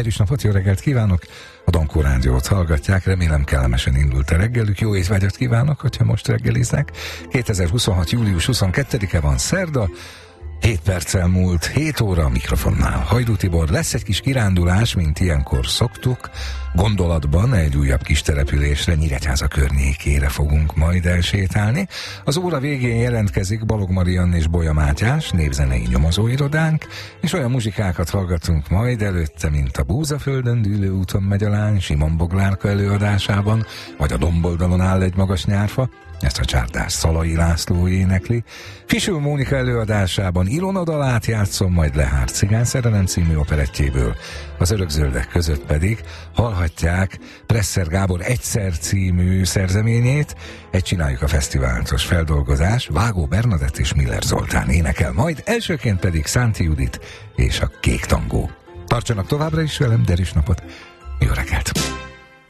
Derűs napot, jó reggelt kívánok! A Dankó Rádiót hallgatják, remélem kellemesen indult a reggelük. Jó étvágyat kívánok, hogyha most reggeliznek. 2026. július 22-e van, szerda. 7 perccel múlt 7 óra a mikrofonnál. Hajdú Tibor, lesz egy kis kirándulás, mint ilyenkor szoktuk. Gondolatban egy újabb kis településre, Nyíregyháza környékére fogunk majd elsétálni. Az óra végén jelentkezik Balog Mariann és Bolya Mátyás, névzenei nyomozóirodánk, és olyan muzsikákat hallgatunk majd előtte, mint a Búzaföldön dűlő úton megy a lány Simon Boglárka előadásában, vagy a domboldalon áll egy magas nyárfa, ezt a csárdás Szalai László énekli. Fisül Mónika előadásában Ilona dalát játszom, majd Lehár Cigányszerelem című operettjéből. Az Örökzöldek között pedig hallhatják Presser Gábor Egyszer című szerzeményét, egy Csináljuk a Fesztiváltos feldolgozás, Vágó Bernadett és Miller Zoltán énekel, majd elsőként pedig Szánti Judit és a Kék Tangó. Tartsanak továbbra is velem, derűs napot, jó reggelt!